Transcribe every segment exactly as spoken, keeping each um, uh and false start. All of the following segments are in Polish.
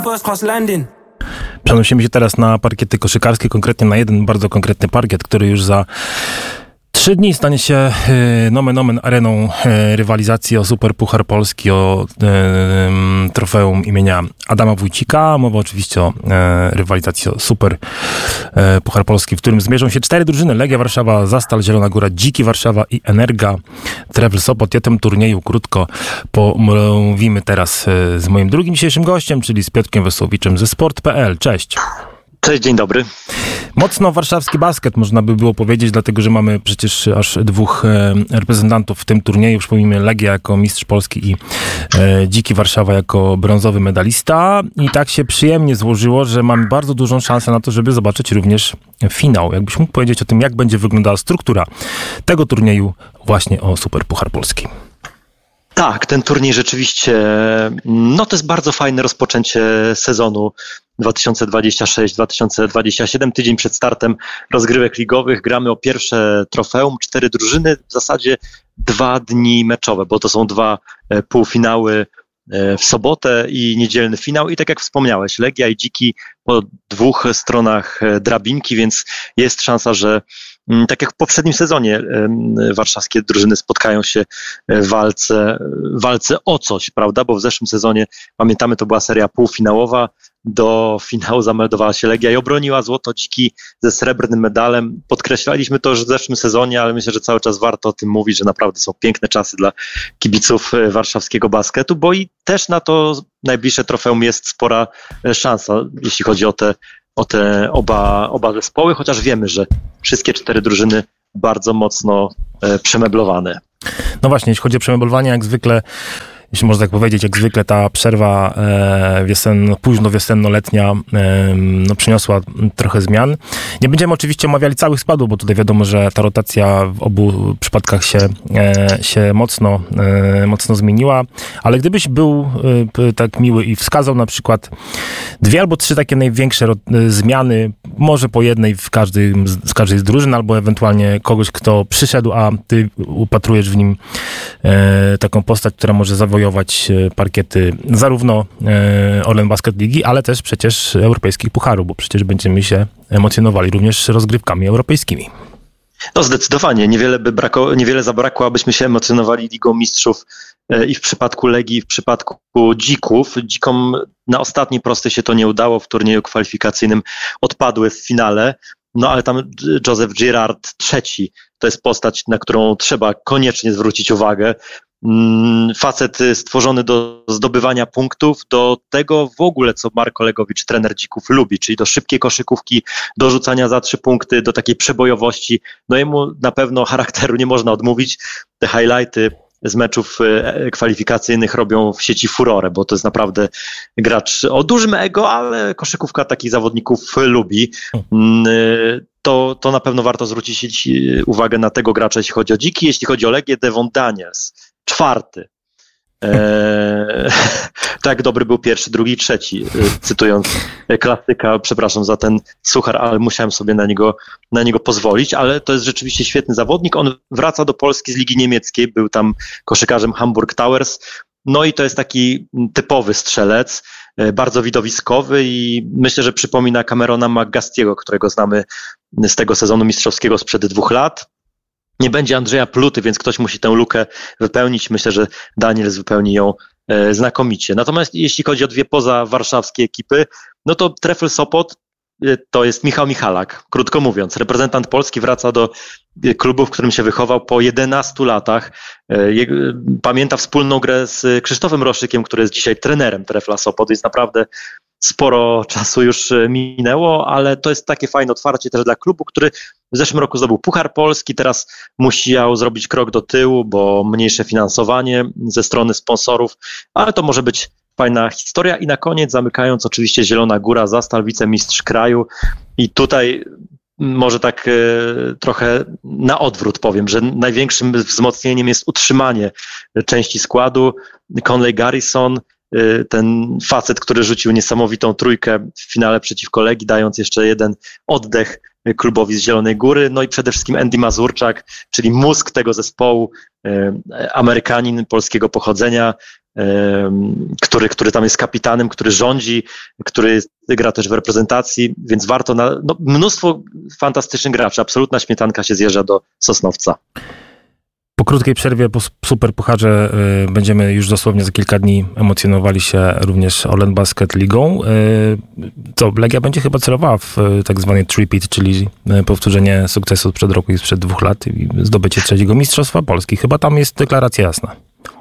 Przenosimy się teraz na parkiety koszykarskie, konkretnie na jeden bardzo konkretny parkiet, który już za trzy dni stanie się y, nomen omen areną y, rywalizacji o Super Puchar Polski, o y, y, trofeum imienia Adama Wójcika. Mowa oczywiście o y, rywalizacji o Super y, Puchar Polski, w którym zmierzą się cztery drużyny. Legia Warszawa, Zastal, Zielona Góra, Dziki Warszawa i Energa Trefl Sopot. O tym turnieju krótko pomówimy teraz y, z moim drugim dzisiejszym gościem, czyli z Piotrkiem Wesołowiczem ze sport kropka p l. Cześć. Cześć, dzień dobry. Mocno warszawski basket, można by było powiedzieć, dlatego że mamy przecież aż dwóch e, reprezentantów w tym turnieju. Przypomnijmy, Legia jako mistrz Polski i e, Dziki Warszawa jako brązowy medalista. I tak się przyjemnie złożyło, że mamy bardzo dużą szansę na to, żeby zobaczyć również finał. Jakbyś mógł powiedzieć o tym, jak będzie wyglądała struktura tego turnieju właśnie o Super Puchar Polski. Tak, ten turniej rzeczywiście, no to jest bardzo fajne rozpoczęcie sezonu dwa tysiące dwudziestego szóstego dwa tysiące dwudziestego siódmego. Tydzień przed startem rozgrywek ligowych gramy o pierwsze trofeum, cztery drużyny, w zasadzie dwa dni meczowe, bo to są dwa półfinały w sobotę i niedzielny finał. I tak jak wspomniałeś, Legia i Dziki po dwóch stronach drabinki, więc jest szansa, że tak jak w poprzednim sezonie warszawskie drużyny spotkają się w walce, walce o coś, prawda? Bo w zeszłym sezonie, pamiętamy, to była seria półfinałowa, do finału zameldowała się Legia i obroniła złoto, Dziki ze srebrnym medalem. Podkreślaliśmy to już w zeszłym sezonie, ale myślę, że cały czas warto o tym mówić, że naprawdę są piękne czasy dla kibiców warszawskiego basketu, bo i też na to najbliższe trofeum jest spora szansa, jeśli chodzi o te o te oba, oba zespoły, chociaż wiemy, że wszystkie cztery drużyny bardzo mocno e, przemeblowane. No właśnie, jeśli chodzi o przemeblowanie, jak zwykle, jeśli można tak powiedzieć, jak zwykle ta przerwa e, wiosenno, późno wiosenno-letnia e, no, przyniosła trochę zmian. Nie będziemy oczywiście omawiali całych składów, bo tutaj wiadomo, że ta rotacja w obu przypadkach się, e, się mocno, e, mocno zmieniła, ale gdybyś był e, tak miły i wskazał na przykład dwie albo trzy takie największe ro, e, zmiany, może po jednej w każdym, z każdej z drużyn, albo ewentualnie kogoś, kto przyszedł, a ty upatrujesz w nim e, taką postać, która może zawojować parkiety zarówno Orlen Basket Ligi, ale też przecież europejskich pucharów, bo przecież będziemy się emocjonowali również rozgrywkami europejskimi. No zdecydowanie, niewiele by brako, niewiele zabrakło, abyśmy się emocjonowali Ligą Mistrzów i w przypadku Legii, i w przypadku Dzików. Dzikom na ostatniej prostej się to nie udało, w turnieju kwalifikacyjnym odpadły w finale, no ale tam Joseph Girard trzeci, to jest postać, na którą trzeba koniecznie zwrócić uwagę. Facet stworzony do zdobywania punktów, do tego w ogóle, co Marko Legowicz, trener Dzików, lubi, czyli do szybkiej koszykówki, do rzucania za trzy punkty, do takiej przebojowości. No jemu na pewno charakteru nie można odmówić. Te highlighty z meczów kwalifikacyjnych robią w sieci furorę, bo to jest naprawdę gracz o dużym ego, ale koszykówka takich zawodników lubi. To, to na pewno warto zwrócić uwagę na tego gracza, jeśli chodzi o Dziki. Jeśli chodzi o Legię, Devon Daniels, czwarty. Eee, tak dobry był pierwszy, drugi, trzeci, cytując klasyka, przepraszam za ten suchar, ale musiałem sobie na niego, na niego pozwolić, ale to jest rzeczywiście świetny zawodnik. On wraca do Polski z Ligi Niemieckiej, był tam koszykarzem Hamburg Towers, no i to jest taki typowy strzelec, bardzo widowiskowy i myślę, że przypomina Camerona McGastiego, którego znamy z tego sezonu mistrzowskiego sprzed dwóch lat. Nie będzie Andrzeja Pluty, więc ktoś musi tę lukę wypełnić. Myślę, że Daniels wypełni ją e, znakomicie. Natomiast jeśli chodzi o dwie pozawarszawskie ekipy, no to Trefl Sopot e, to jest Michał Michalak. Krótko mówiąc, reprezentant Polski wraca do klubu, w którym się wychował po jedenastu latach. E, je, pamięta wspólną grę z Krzysztofem Roszykiem, który jest dzisiaj trenerem Trefla Sopot. Jest naprawdę sporo czasu już minęło, ale to jest takie fajne otwarcie też dla klubu, który w zeszłym roku zdobył Puchar Polski, teraz musiał zrobić krok do tyłu, bo mniejsze finansowanie ze strony sponsorów, ale to może być fajna historia. I na koniec, zamykając, oczywiście Zielona Góra, Zastal, wicemistrz kraju i tutaj może tak e, trochę na odwrót powiem, że największym wzmocnieniem jest utrzymanie części składu. Conley Garrison, ten facet, który rzucił niesamowitą trójkę w finale przeciwko Legii, dając jeszcze jeden oddech klubowi z Zielonej Góry, no i przede wszystkim Andy Mazurczak, czyli mózg tego zespołu, Amerykanin polskiego pochodzenia, który, który tam jest kapitanem, który rządzi, który gra też w reprezentacji, więc warto, na, no, mnóstwo fantastycznych graczy, absolutna śmietanka się zjeżdża do Sosnowca. Po krótkiej przerwie po Superpucharze y, będziemy już dosłownie za kilka dni emocjonowali się również Orlen Basket Ligą. Y, to Legia będzie chyba celowała w y, tak zwany three-peat, czyli y, powtórzenie sukcesu sprzed roku i sprzed dwóch lat i zdobycie trzeciego Mistrzostwa Polski. Chyba tam jest deklaracja jasna.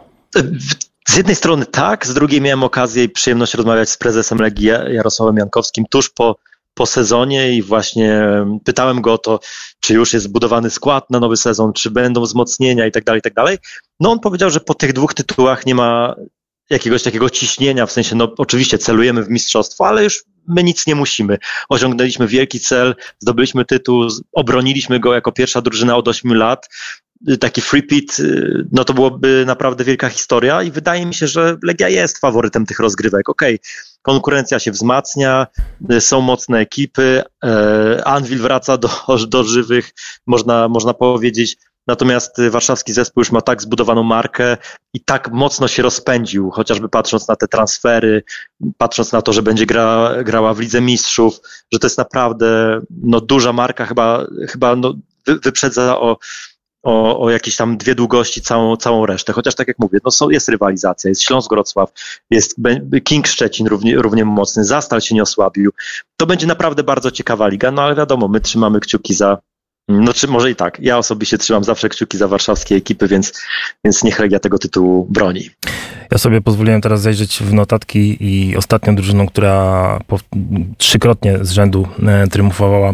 Z jednej strony tak, z drugiej miałem okazję i przyjemność rozmawiać z prezesem Legii Jarosławem Jankowskim tuż po, po sezonie i właśnie pytałem go o to, czy już jest zbudowany skład na nowy sezon, czy będą wzmocnienia i tak dalej, i tak dalej. No on powiedział, że po tych dwóch tytułach nie ma jakiegoś takiego ciśnienia, w sensie no oczywiście celujemy w mistrzostwo, ale już my nic nie musimy. Osiągnęliśmy wielki cel, zdobyliśmy tytuł, obroniliśmy go jako pierwsza drużyna od ośmiu lat. Taki free-pit, no to byłoby naprawdę wielka historia i wydaje mi się, że Legia jest faworytem tych rozgrywek. Okej, okay, konkurencja się wzmacnia, są mocne ekipy, Anwil wraca do, do żywych, można, można powiedzieć, natomiast warszawski zespół już ma tak zbudowaną markę i tak mocno się rozpędził, chociażby patrząc na te transfery, patrząc na to, że będzie gra, grała w Lidze Mistrzów, że to jest naprawdę no, duża marka, chyba, chyba no, wy, wyprzedza o O, o jakieś tam dwie długości całą, całą resztę, chociaż tak jak mówię, no są, jest rywalizacja, jest Śląsk Wrocław, jest King Szczecin równie, równie mocny, Zastal się nie osłabił. To będzie naprawdę bardzo ciekawa liga, no ale wiadomo, my trzymamy kciuki za, no czy może i tak, ja osobiście trzymam zawsze kciuki za warszawskie ekipy, więc, więc niech Legia tego tytułu broni. Ja sobie pozwoliłem teraz zajrzeć w notatki i ostatnią drużyną, która po, trzykrotnie z rzędu e, triumfowała e,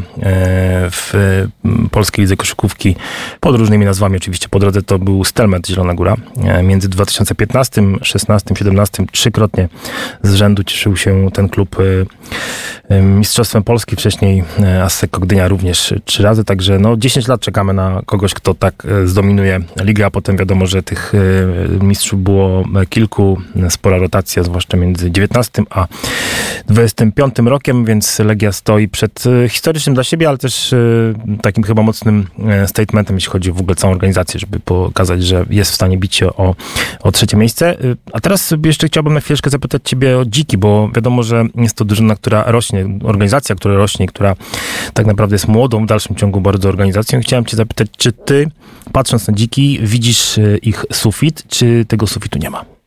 w e, polskiej lidze koszykówki pod różnymi nazwami oczywiście po drodze, to był Stelmet Zielona Góra. E, między dwa tysiące piętnastym, szesnastym, siedemnastym trzykrotnie z rzędu cieszył się ten klub e, e, Mistrzostwem Polski, wcześniej e, Asseco Gdynia również trzy razy, także no dziesięć lat czekamy na kogoś, kto tak e, zdominuje ligę, a potem wiadomo, że tych e, mistrzów było kilku. Spora rotacja, zwłaszcza między dziewiętnastym a dwudziestym piątym rokiem, więc Legia stoi przed historycznym dla siebie, ale też takim chyba mocnym statementem, jeśli chodzi o w ogóle całą organizację, żeby pokazać, że jest w stanie bić się o, o trzecie miejsce. A teraz jeszcze chciałbym na chwileczkę zapytać ciebie o Dziki, bo wiadomo, że jest to drużyna, która rośnie, organizacja, która rośnie, która tak naprawdę jest młodą w dalszym ciągu bardzo organizacją. Chciałem cię zapytać, czy ty, patrząc na Dziki, widzisz ich sufit, czy tego sufitu nie ma?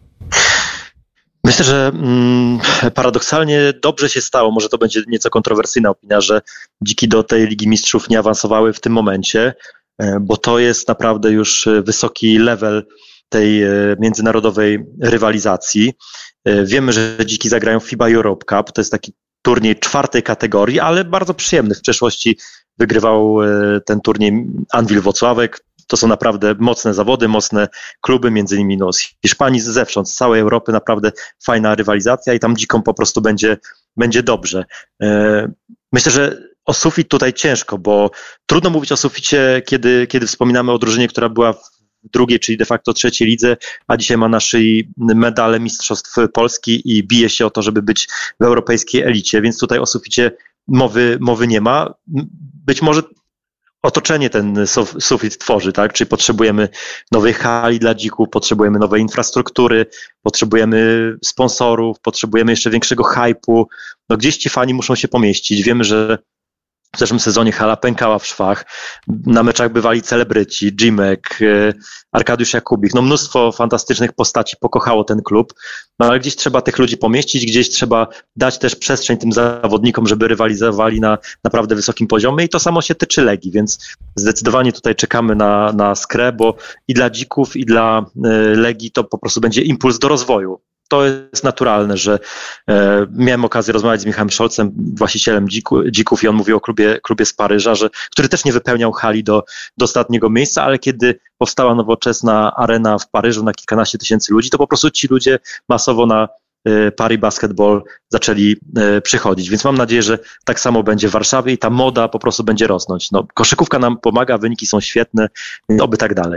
Myślę, że mm, paradoksalnie dobrze się stało, może to będzie nieco kontrowersyjna opinia, że Dziki do tej Ligi Mistrzów nie awansowały w tym momencie, bo to jest naprawdę już wysoki level tej międzynarodowej rywalizacji. Wiemy, że Dziki zagrają w FIBA Europe Cup, to jest taki turniej czwartej kategorii, ale bardzo przyjemny. W przeszłości wygrywał ten turniej Anwil Włocławek. To są naprawdę mocne zawody, mocne kluby, między innymi no, z Hiszpanii, zewsząd, z całej Europy, naprawdę fajna rywalizacja i tam Dzikom po prostu będzie, będzie dobrze. Myślę, że o sufit tutaj ciężko, bo trudno mówić o suficie, kiedy, kiedy wspominamy o drużynie, która była w drugiej, czyli de facto trzeciej lidze, a dzisiaj ma na szyi medale Mistrzostw Polski i bije się o to, żeby być w europejskiej elicie, więc tutaj o suficie mowy, mowy nie ma. Być może otoczenie ten sufit tworzy, tak? Czyli potrzebujemy nowej hali dla Dzików, potrzebujemy nowej infrastruktury, potrzebujemy sponsorów, potrzebujemy jeszcze większego hype'u. No gdzieś ci fani muszą się pomieścić. Wiemy, że w zeszłym sezonie hala pękała w szwach. Na meczach bywali celebryci, Jimek, Arkadiusz Jakubik. No mnóstwo fantastycznych postaci pokochało ten klub. No ale gdzieś trzeba tych ludzi pomieścić, gdzieś trzeba dać też przestrzeń tym zawodnikom, żeby rywalizowali na naprawdę wysokim poziomie i to samo się tyczy Legii, więc zdecydowanie tutaj czekamy na, na skrę, bo i dla Dzików, i dla Legii to po prostu będzie impuls do rozwoju. To jest naturalne, że e, miałem okazję rozmawiać z Michałem Szolcem, właścicielem Dziku, Dzików i on mówił o klubie, klubie z Paryża, że, który też nie wypełniał hali do, do ostatniego miejsca, ale kiedy powstała nowoczesna arena w Paryżu na kilkanaście tysięcy ludzi, to po prostu ci ludzie masowo na e, Paris Basketball zaczęli e, przychodzić, więc mam nadzieję, że tak samo będzie w Warszawie i ta moda po prostu będzie rosnąć. No, koszykówka nam pomaga, wyniki są świetne, oby tak dalej.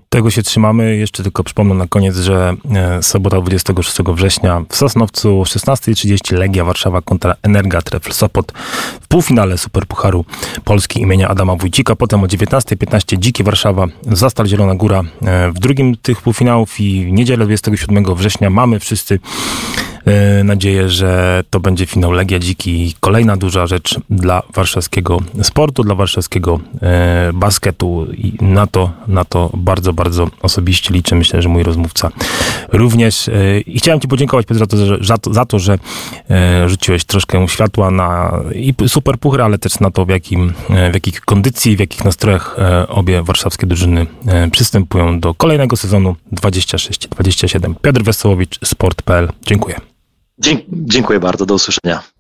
Tego się trzymamy. Jeszcze tylko przypomnę na koniec, że e, sobota dwudziestego szóstego września w Sosnowcu o szesnasta trzydzieści Legia Warszawa kontra Energa Trefl Sopot w półfinale Superpucharu Polski imienia Adama Wójcika. Potem o dziewiętnasta piętnaście Dzikie Warszawa, Zastal Zielona Góra e, w drugim tych półfinałów i w niedzielę dwudziestego siódmego września mamy wszyscy e, nadzieję, że to będzie finał Legia Dziki. Kolejna duża rzecz dla warszawskiego sportu, dla warszawskiego e, basketu i na to, na to bardzo, bardzo osobiście liczę. Myślę, że mój rozmówca również. I chciałem Ci podziękować, Piotr, za to, że, za to, za to, że rzuciłeś troszkę światła na i Superpuchar, ale też na to, w, jakim, w jakich kondycji, w jakich nastrojach obie warszawskie drużyny przystępują do kolejnego sezonu dwadzieścia sześć dwadzieścia siedem. Piotr Wesołowicz, sport kropka p l. Dziękuję. Dziękuję bardzo. Do usłyszenia.